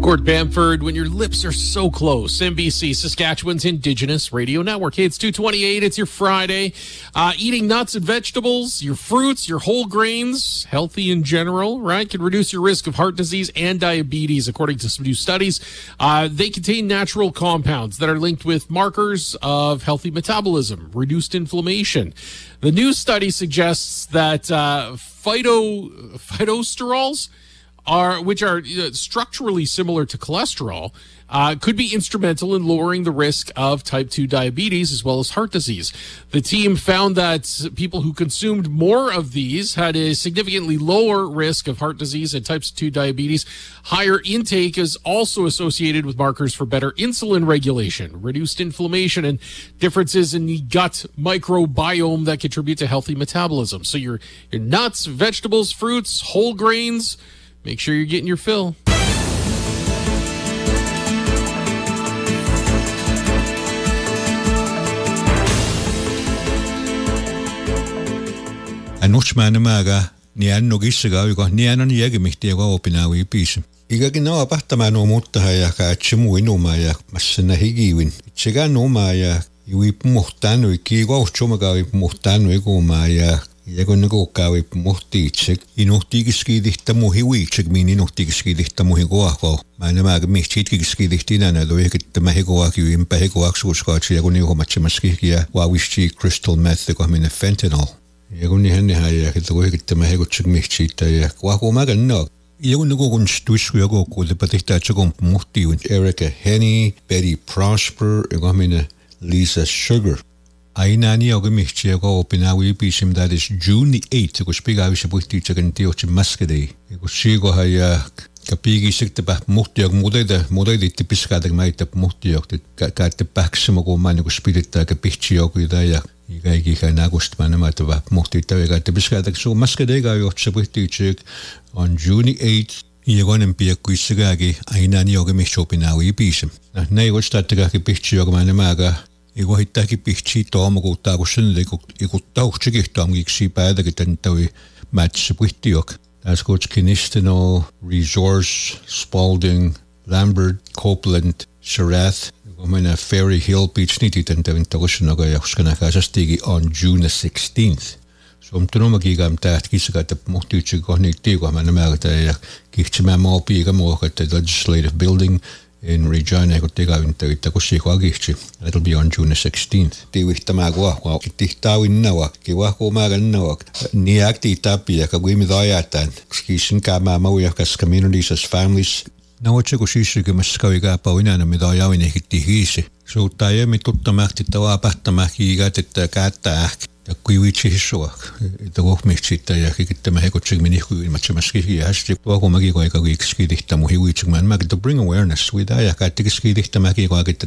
Gord Bamford, when your lips are so close. NBC, Saskatchewan's Indigenous Radio Network. Hey, it's 2:28. It's your Friday. Eating nuts and vegetables, your fruits, your whole grains, healthy in general, right, can reduce your risk of heart disease and diabetes, according to some new studies. They contain natural compounds that are linked with markers of healthy metabolism, reduced inflammation. The new study suggests that phytosterols, which are structurally similar to cholesterol, could be instrumental in lowering the risk of type 2 diabetes as well as heart disease. The team found that people who consumed more of these had a significantly lower risk of heart disease and type 2 diabetes. Higher intake is also associated with markers for better insulin regulation, reduced inflammation, and differences in the gut microbiome that contribute to healthy metabolism. So your nuts, vegetables, fruits, whole grains, make sure you're getting your fill. Anushmana maga nian nogisaga uga nianan yegemihtiega opinawi piece. Igagina apahtamano muttahaya ka chimu inumaya masna higiwin. Chiga numaya iwi muhtanu ikigo chomaga muhtanu igumaya. Jagonnego kavi muhtiitsek inuhtigiskidihta muhiwiitsek min inuhtigiskidihta muhigoako manama mihtigiskidihtina na doeketta mahigoaki impähigoaksuuskaatsi jagoni homatchamaskikia wawisti crystal meth ko min fentanyl jagoni henne haja doeketta mahigotchek mihtiita ja wakomaganno jagonnego kunstuisku jago kodepatihta chagom muhtiun Erica Henny, Betty Prosper ko min Lisa Sugar. Ainani ogamihtiego opinawi pisim, that is June the 8th, ko spigawi sa puhtiitsagan tiochi maskade. Ko sigo haya kapigi sikta muhtiog mudede tipiskadag maitap muhtiog kate paksimo ko man ko spirita kapihtiog idaya igaigi kanagust manamata muhtitawega tipiskadag so maskade ga yotsa puhtiitsig on June the 8th. Iagonen piakkuissagagi ainani ogamihti opinawi pisim. Nei ko stattaga kapihtiog manamaga Igo hittaki pihti toomagu taagussenne ikutauhtigihtaamgiksi päätäkitantawi match puhtiok. Taskotskinisteno, Resource, Spalding, Lambert, Copeland, Sherath. Igomena Ferry Hill Beach nititantavintagussunaga jauskanakasastigi on June the 16th. Somtunomagigam tähtkisagata muhtiitsikohniittiigo manamagata ja kihtsimäämaapiiga muokata legislative building in Regina kotigavintavitta kussikuagihti. That'll be on June 16th. Tiivihtamaagua kitihtaawinnawa kiwahkuumaagannawa niakti tapia kaguimidayatan skisin kaamaamauja kas communities as families nawatse kusissukimaskawiga pauinana midayawin ehittihiisi suuttaja mituttamahtittawaa pahtamahkiigatetta kaattaahk kuiviitsihisuak itagohmihtsitta ja kikittämä hekotsig minihkuimatsamaskin ja hasti tuokumagi koikagiikskidihtamu hiviitsigman magda bring awareness with ja kaattigiskidihtamäki koakitta